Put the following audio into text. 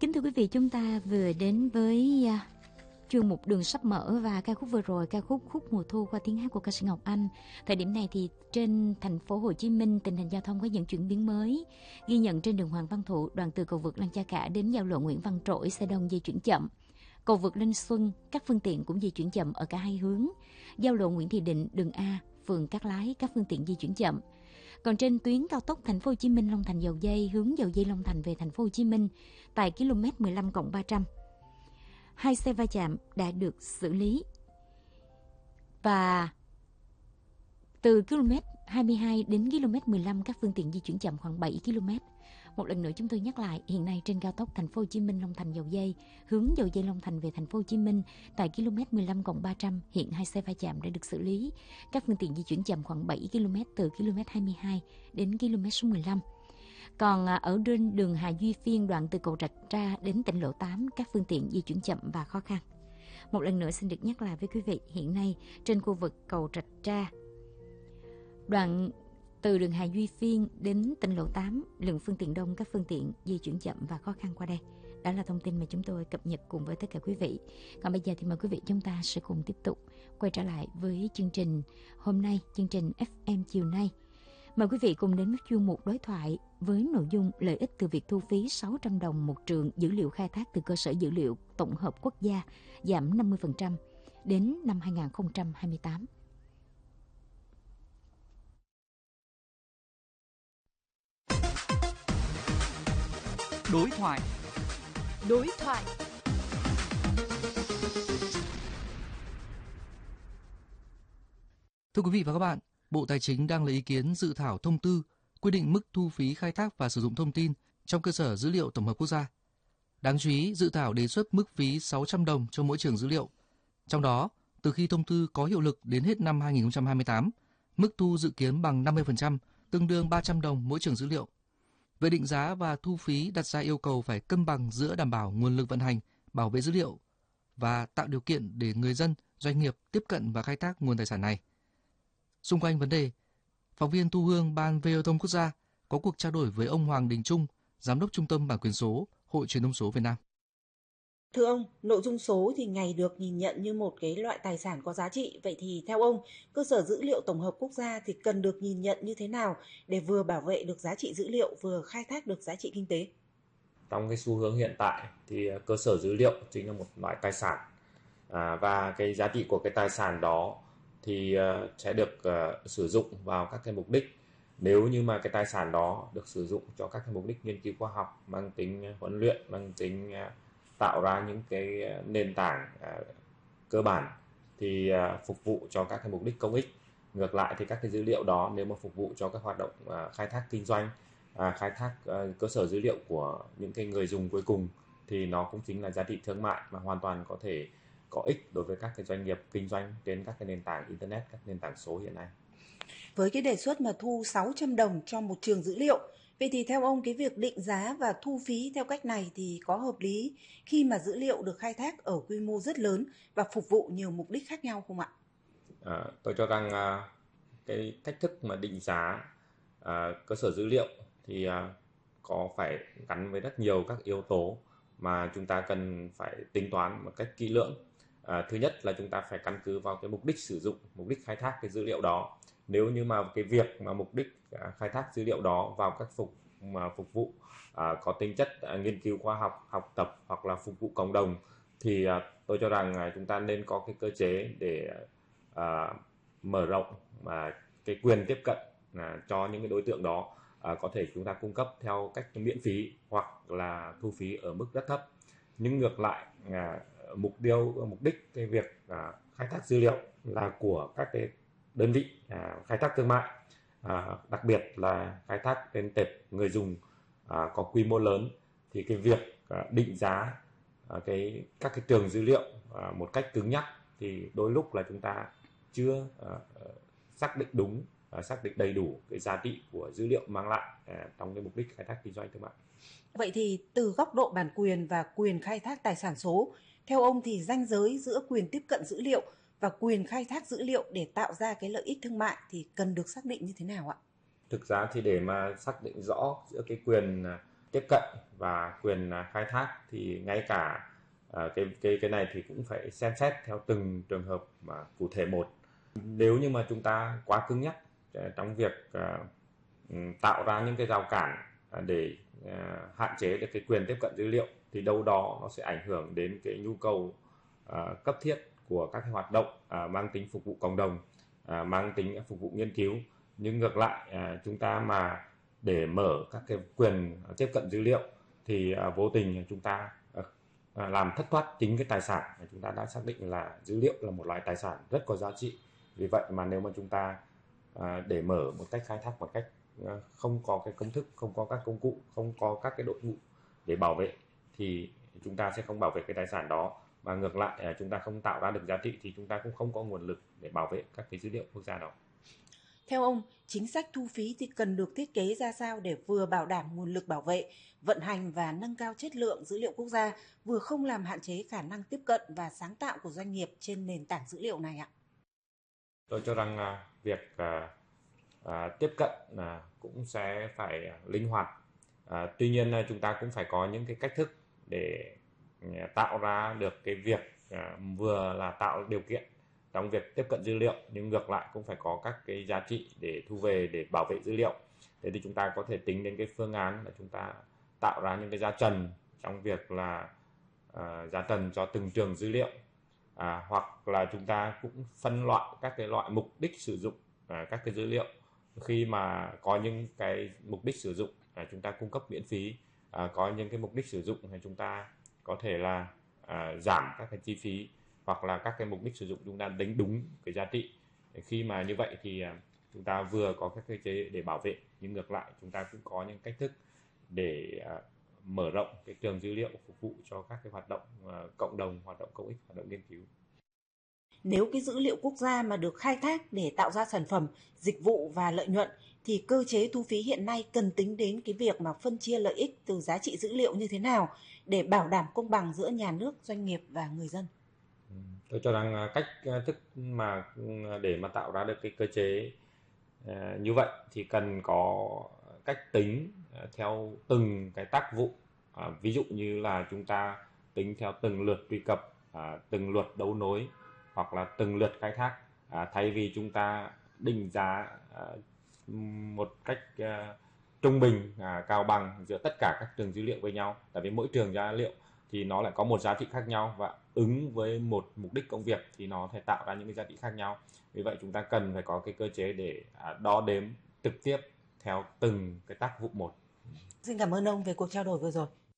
Kính thưa quý vị, chúng ta vừa đến với chuyên mục Đường sắp mở và ca khúc vừa rồi, ca khúc Khúc Mùa Thu qua tiếng hát của ca sĩ Ngọc Anh. Thời điểm này thì trên thành phố Hồ Chí Minh, tình hình giao thông có những chuyển biến mới. Ghi nhận trên đường Hoàng Văn Thụ, đoạn từ cầu vượt Lăng Cha Cả đến giao lộ Nguyễn Văn Trỗi, xe đông di chuyển chậm. Cầu vượt Linh Xuân, các phương tiện cũng di chuyển chậm ở cả hai hướng. Giao lộ Nguyễn Thị Định, đường A, phường Cát Lái, các phương tiện di chuyển chậm. Còn trên tuyến cao tốc Thành phố Hồ Chí Minh Long Thành Dầu Giây, hướng Dầu Giây Long Thành về Thành phố Hồ Chí Minh tại km 15+300, 2 xe va chạm đã được xử lý. Và từ km 22 đến km 15 các phương tiện di chuyển chậm khoảng 7 km. Một lần nữa chúng tôi nhắc lại, hiện nay trên cao tốc Thành phố Hồ Chí Minh Long Thành Dầu Giây, hướng Dầu Giây Long Thành về Thành phố Hồ Chí Minh tại km 15+300, hiện 2 xe va chạm đã được xử lý. Các phương tiện di chuyển chậm khoảng 7 km từ km 22 đến km số 15. Còn ở trên đường Hà Duy Phiên, đoạn từ cầu Rạch Tra đến tỉnh lộ 8, các phương tiện di chuyển chậm và khó khăn. Một lần nữa xin được nhắc lại với quý vị, hiện nay trên khu vực cầu Rạch Tra, đoạn từ đường Hà Duy Phiên đến tỉnh lộ 8, lượng phương tiện đông, các phương tiện di chuyển chậm và khó khăn qua đây. Đó là thông tin mà chúng tôi cập nhật cùng với tất cả quý vị. Còn bây giờ thì mời quý vị chúng ta sẽ cùng tiếp tục quay trở lại với chương trình hôm nay, chương trình FM chiều nay. Mời quý vị cùng đến với chuyên mục đối thoại với nội dung lợi ích từ việc thu phí 600 đồng một trường dữ liệu khai thác từ cơ sở dữ liệu tổng hợp quốc gia giảm 50% đến năm 2028. Đối thoại. Thưa quý vị và các bạn, Bộ Tài chính đang lấy ý kiến dự thảo thông tư quy định mức thu phí khai thác và sử dụng thông tin trong cơ sở dữ liệu tổng hợp quốc gia. Đáng chú ý, dự thảo đề xuất mức phí 600 đồng cho mỗi trường dữ liệu. Trong đó, từ khi thông tư có hiệu lực đến hết năm 2028, mức thu dự kiến bằng 50%, tương đương 300 đồng mỗi trường dữ liệu. Về định giá và thu phí đặt ra yêu cầu phải cân bằng giữa đảm bảo nguồn lực vận hành, bảo vệ dữ liệu và tạo điều kiện để người dân, doanh nghiệp tiếp cận và khai thác nguồn tài sản này. Xung quanh vấn đề, phóng viên Thu Hương Ban Viễn Quốc gia có cuộc trao đổi với ông Hoàng Đình Trung, Giám đốc Trung tâm Bản quyền số, Hội Truyền thông số Việt Nam. Thưa ông, nội dung số thì ngày được nhìn nhận như một cái loại tài sản có giá trị. Vậy thì theo ông, cơ sở dữ liệu tổng hợp quốc gia thì cần được nhìn nhận như thế nào để vừa bảo vệ được giá trị dữ liệu, vừa khai thác được giá trị kinh tế? Trong cái xu hướng hiện tại thì cơ sở dữ liệu chính là một loại tài sản, và cái giá trị của cái tài sản đó thì sẽ được sử dụng vào các cái mục đích. Nếu như mà cái tài sản đó được sử dụng cho các cái mục đích nghiên cứu khoa học, mang tính huấn luyện, mang tính tạo ra những cái nền tảng cơ bản thì phục vụ cho các cái mục đích công ích. Ngược lại thì các cái dữ liệu đó nếu mà phục vụ cho các hoạt động khai thác kinh doanh, khai thác cơ sở dữ liệu của những cái người dùng cuối cùng thì nó cũng chính là giá trị thương mại mà hoàn toàn có thể có ích đối với các cái doanh nghiệp kinh doanh trên các cái nền tảng internet, các nền tảng số hiện nay. Với cái đề xuất mà thu 600 đồng cho một trường dữ liệu, vậy thì theo ông cái việc định giá và thu phí theo cách này thì có hợp lý khi mà dữ liệu được khai thác ở quy mô rất lớn và phục vụ nhiều mục đích khác nhau không ạ? Tôi cho rằng cái cách thức mà định giá cơ sở dữ liệu thì có phải gắn với rất nhiều các yếu tố mà chúng ta cần phải tính toán một cách kỹ lưỡng. Thứ nhất là chúng ta phải căn cứ vào cái mục đích sử dụng, mục đích khai thác cái dữ liệu đó. Nếu như mà cái việc mà mục đích khai thác dữ liệu đó vào các phục vụ có tính chất nghiên cứu khoa học, học tập hoặc là phục vụ cộng đồng thì tôi cho rằng chúng ta nên có cái cơ chế để mở rộng cái quyền tiếp cận cho những cái đối tượng đó. Có thể chúng ta cung cấp theo cách miễn phí hoặc là thu phí ở mức rất thấp. Nhưng ngược lại, mục đích cái việc khai thác dữ liệu là của các cái đơn vị khai thác thương mại, đặc biệt là khai thác trên tệp người dùng có quy mô lớn, thì cái việc định giá các cái trường dữ liệu một cách cứng nhắc thì đôi lúc là chúng ta chưa xác định đúng, xác định đầy đủ cái giá trị của dữ liệu mang lại trong cái mục đích khai thác kinh doanh thương mại. Vậy thì từ góc độ bản quyền và quyền khai thác tài sản số, theo ông thì ranh giới giữa quyền tiếp cận dữ liệu và quyền khai thác dữ liệu để tạo ra cái lợi ích thương mại thì cần được xác định như thế nào ạ? Thực ra thì để mà xác định rõ giữa cái quyền tiếp cận và quyền khai thác thì ngay cả cái này thì cũng phải xem xét theo từng trường hợp mà cụ thể một. Nếu như mà chúng ta quá cứng nhắc trong việc tạo ra những cái rào cản để hạn chế được cái quyền tiếp cận dữ liệu thì đâu đó nó sẽ ảnh hưởng đến cái nhu cầu cấp thiết của các cái hoạt động mang tính phục vụ cộng đồng, mang tính phục vụ nghiên cứu. Nhưng ngược lại chúng ta mà để mở các cái quyền tiếp cận dữ liệu thì vô tình chúng ta làm thất thoát chính cái tài sản mà chúng ta đã xác định là dữ liệu là một loại tài sản rất có giá trị. Vì vậy mà nếu mà chúng ta để mở một cách khai thác một cách không có cái công thức, không có các công cụ, không có các cái đội ngũ để bảo vệ thì chúng ta sẽ không bảo vệ cái tài sản đó, và ngược lại chúng ta không tạo ra được giá trị thì chúng ta cũng không có nguồn lực để bảo vệ các cái dữ liệu quốc gia đó. Theo ông, chính sách thu phí thì cần được thiết kế ra sao để vừa bảo đảm nguồn lực bảo vệ, vận hành và nâng cao chất lượng dữ liệu quốc gia, vừa không làm hạn chế khả năng tiếp cận và sáng tạo của doanh nghiệp trên nền tảng dữ liệu này ạ? Tôi cho rằng việc tiếp cận cũng sẽ phải linh hoạt. Tuy nhiên chúng ta cũng phải có những cái cách thức để tạo ra được cái việc vừa là tạo điều kiện trong việc tiếp cận dữ liệu, nhưng ngược lại cũng phải có các cái giá trị để thu về, để bảo vệ dữ liệu. Thế thì chúng ta có thể tính đến cái phương án là chúng ta tạo ra những cái giá trần trong việc là giá trần cho từng trường dữ liệu, hoặc là chúng ta cũng phân loại các cái loại mục đích sử dụng các cái dữ liệu. Khi mà có những cái mục đích sử dụng chúng ta cung cấp miễn phí, có những cái mục đích sử dụng thì chúng ta có thể là giảm các cái chi phí, hoặc là các cái mục đích sử dụng chúng ta đánh đúng cái giá trị. Khi mà như vậy thì chúng ta vừa có các cơ chế để bảo vệ, nhưng ngược lại chúng ta cũng có những cách thức để mở rộng cái trường dữ liệu phục vụ cho các cái hoạt động cộng đồng, hoạt động công ích, hoạt động nghiên cứu. Nếu cái dữ liệu quốc gia mà được khai thác để tạo ra sản phẩm, dịch vụ và lợi nhuận thì cơ chế thu phí hiện nay cần tính đến cái việc mà phân chia lợi ích từ giá trị dữ liệu như thế nào để bảo đảm công bằng giữa nhà nước, doanh nghiệp và người dân. Tôi cho rằng cách thức mà để mà tạo ra được cái cơ chế như vậy thì cần có cách tính theo từng cái tác vụ. Ví dụ như là chúng ta tính theo từng lượt truy cập, từng lượt đấu nối, hoặc là từng lượt khai thác, thay vì chúng ta định giá một cách trung bình cao bằng giữa tất cả các trường dữ liệu với nhau. Tại vì mỗi trường dữ liệu thì nó lại có một giá trị khác nhau, và ứng với một mục đích công việc thì nó sẽ tạo ra những cái giá trị khác nhau. Vì vậy chúng ta cần phải có cái cơ chế để đo đếm trực tiếp theo từng cái tác vụ một. Xin cảm ơn ông về cuộc trao đổi vừa rồi.